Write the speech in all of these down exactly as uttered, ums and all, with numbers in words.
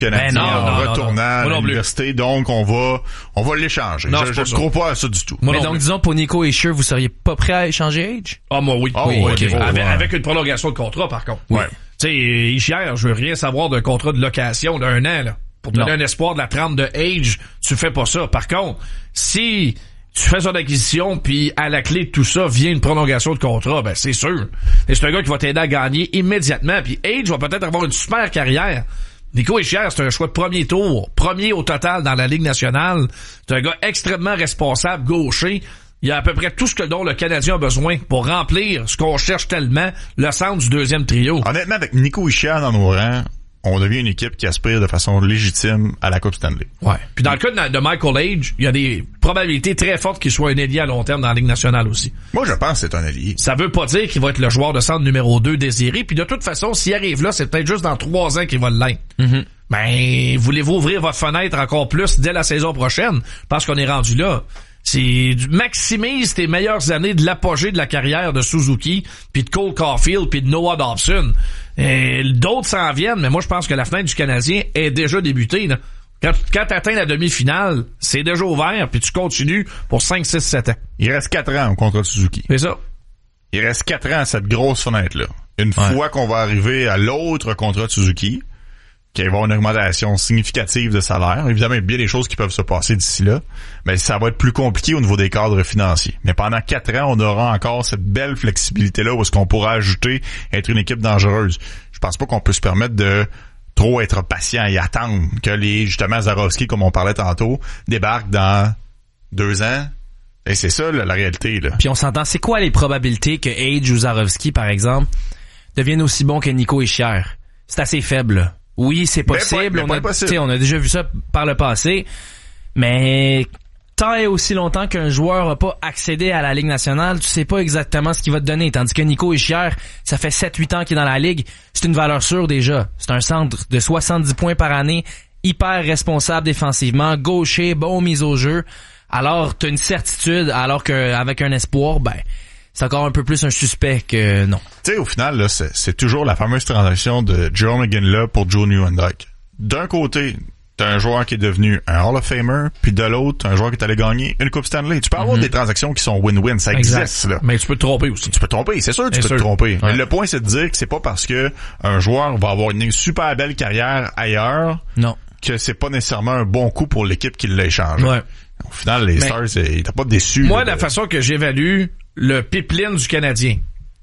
Canadien non, en non, retournant non, à non. l'université, donc on va on va l'échanger. Non, je je ne crois pas à ça du tout. Moi Mais non donc, plus. disons, pour Nico Hischier, vous seriez pas prêt à échanger Age? Ah, moi, oui. Ah, oui, oui, ok. ok. Avec, Ouais. avec une prolongation de contrat, par contre. Ouais. Tu sais, Hischier, je veux rien savoir d'un contrat de location d'un an, là. Pour te donner Non. un espoir de la trente de Age, tu fais pas ça. Par contre, si tu fais son acquisition, puis à la clé de tout ça vient une prolongation de contrat, ben c'est sûr. Et c'est un gars qui va t'aider à gagner immédiatement. Puis Age va peut-être avoir une super carrière. Nico Hischier, c'est un choix de premier tour, premier au total dans la Ligue nationale. C'est un gars extrêmement responsable, gaucher. Il y a à peu près tout ce que dont le Canadien a besoin pour remplir ce qu'on cherche tellement, le centre du deuxième trio. Honnêtement, avec Nico Hischier dans nos rangs, on devient une équipe qui aspire de façon légitime à la Coupe Stanley. Ouais. Puis dans le cas de, de Michael Age, il y a des probabilités très fortes qu'il soit un ailier à long terme dans la Ligue nationale aussi. Moi, je pense que c'est un allié. Ça veut pas dire qu'il va être le joueur de centre numéro deux désiré. Puis de toute façon, s'il arrive là, c'est peut-être juste dans trois ans qu'il va l'être. Mm-hmm. Ben, voulez-vous ouvrir votre fenêtre encore plus dès la saison prochaine? Parce qu'on est rendu là. C'est du maximise tes meilleures années de l'apogée de la carrière de Suzuki, puis de Cole Caulfield, puis de Noah Dobson. Et d'autres s'en viennent, mais moi je pense que la fenêtre du Canadien est déjà débutée. Là. Quand, quand tu atteins la demi-finale, c'est déjà ouvert, puis tu continues pour cinq, six, sept ans. Il reste quatre ans au contrat de Suzuki. C'est ça. Il reste quatre ans à cette grosse fenêtre-là. Une Ouais. fois qu'on va arriver à l'autre contrat de Suzuki, qu'il va y avoir une augmentation significative de salaire. Évidemment, il y a bien des choses qui peuvent se passer d'ici là, mais ça va être plus compliqué au niveau des cadres financiers. Mais pendant quatre ans, on aura encore cette belle flexibilité-là où est-ce qu'on pourra ajouter être une équipe dangereuse. Je pense pas qu'on peut se permettre de trop être patient et attendre que les, justement, Zarovski, comme on parlait tantôt, débarquent dans deux ans. Et c'est ça, là, la réalité, là. Puis on s'entend, c'est quoi les probabilités que Age ou Zarovski, par exemple, deviennent aussi bons que Nico Hischier? C'est assez faible, là. Oui, c'est possible. Mais pas- mais on, pas a, impossible. t'sais, on a déjà vu ça par le passé. Mais tant et aussi longtemps qu'un joueur n'a pas accédé à la Ligue nationale, tu sais pas exactement ce qu'il va te donner. Tandis que Nico Hischier, ça fait sept huit ans qu'il est dans la Ligue. C'est une valeur sûre déjà. C'est un centre de soixante-dix points par année, hyper responsable défensivement, gaucher, bon mise au jeu. Alors, t'as une certitude, alors qu'avec un espoir, ben... c'est encore un peu plus un suspect que non. Tu sais, au final, là, c'est, c'est toujours la fameuse transaction de Jerome McGinley pour Joe Nieuwendyk. D'un côté, t'as un joueur qui est devenu un Hall of Famer, puis de l'autre, t'as un joueur qui est allé gagner une Coupe Stanley. Tu peux avoir Mm-hmm. des transactions qui sont win-win, ça Exact. existe, là. Mais tu peux te tromper aussi. Tu peux te tromper, c'est sûr que tu Bien peux sûr. te tromper. Ouais. Mais le point, c'est de dire que c'est pas parce que un joueur va avoir une super belle carrière ailleurs Non. que c'est pas nécessairement un bon coup pour l'équipe qui l'a échangé. Ouais. Au final, les Mais- Stars, c'est- t'as pas déçu. Moi, là, la de- façon que j'évalue le pipeline du Canadien,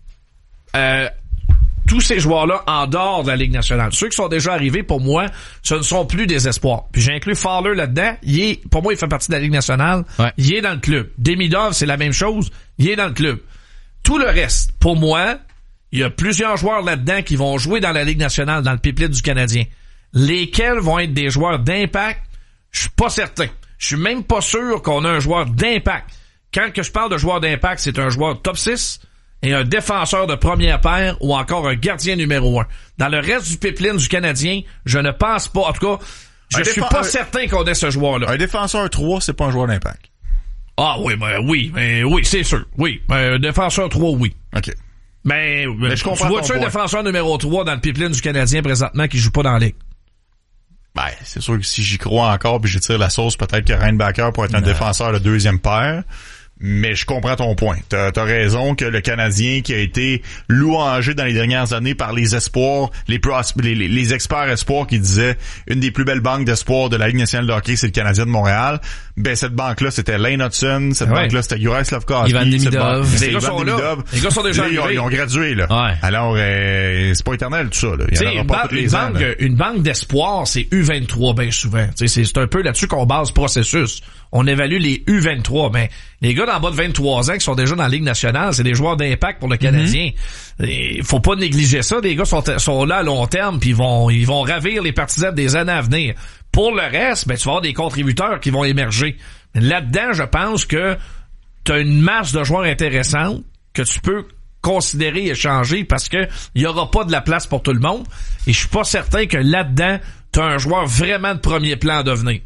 euh, tous ces joueurs-là en dehors de la Ligue nationale, ceux qui sont déjà arrivés, pour moi, ce ne sont plus des espoirs. Puis j'ai inclus Fowler là-dedans. Il est, pour moi, il fait partie de la Ligue nationale. Ouais. Il est dans le club. Demidov, c'est la même chose. Il est dans le club. Tout le reste, pour moi, il y a plusieurs joueurs là-dedans qui vont jouer dans la Ligue nationale, dans le pipeline du Canadien. Lesquels vont être des joueurs d'impact? Je suis pas certain. Je suis même pas sûr qu'on a un joueur d'impact. Quand que je parle de joueur d'impact, c'est un joueur top six et un défenseur de première paire ou encore un gardien numéro un. Dans le reste du pipeline du Canadien, je ne pense pas. En tout cas, je Un suis défen- pas un- certain qu'on ait ce joueur-là. Un défenseur trois, c'est pas un joueur d'impact. Ah oui, ben oui, ben oui, c'est sûr. Oui, ben, un défenseur trois, oui. OK. Mais, Mais je tu comprends vois-tu ton un point. défenseur numéro trois dans le pipeline du Canadien présentement qui joue pas dans la Ligue? Ben, c'est sûr que si j'y crois encore puis je tire la sauce, peut-être que Reinbacker pourrait être un défenseur de deuxième paire. Mais je comprends ton point. T'as, t'as raison que le Canadien qui a été louangé dans les dernières années par les espoirs, les, pros, les, les, les experts espoirs qui disaient une des plus belles banques d'espoirs de la Ligue nationale de hockey, c'est le Canadien de Montréal. Ben, cette banque-là, c'était Lane Hudson. Cette Ouais. banque-là, c'était Juraj Slavkovski. Ivan cette Demidov. banque- Les c'est gars Ivan sont là. Demidov. Les gars sont déjà Là, ils, ont, arrivés. ils ont gradué, là. Ouais. Alors, euh, c'est pas éternel, tout ça, là. Il y Tu en sais, aura une, pas ban- tous les une ans, banque, là. une banque d'espoir, c'est U vingt-trois bien souvent. Tu sais, c'est, c'est un peu là-dessus qu'on base le processus. On évalue les U vingt-trois. Ben, les gars d'en bas de vingt-trois ans qui sont déjà dans la Ligue nationale, c'est des joueurs d'impact pour le Canadien. Il faut pas négliger ça. Les gars sont, sont là à long terme puis ils vont, ils vont ravir les partisans des années à venir. Pour le reste, ben, tu vas avoir des contributeurs qui vont émerger. Là-dedans, je pense que tu as une masse de joueurs intéressants que tu peux considérer échanger parce que il y aura pas de la place pour tout le monde. Et je suis pas certain que là-dedans, tu as un joueur vraiment de premier plan à devenir.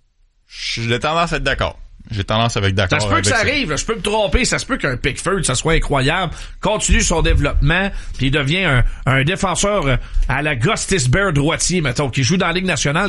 J'ai tendance à être d'accord. J'ai tendance à être d'accord. Ça se peut avec que ça arrive, là, je peux me tromper, ça se peut qu'un Pickford, ça soit incroyable, continue son développement, puis il devient un, un défenseur à la Gustis Bear droitier, mettons, qui joue dans la Ligue nationale.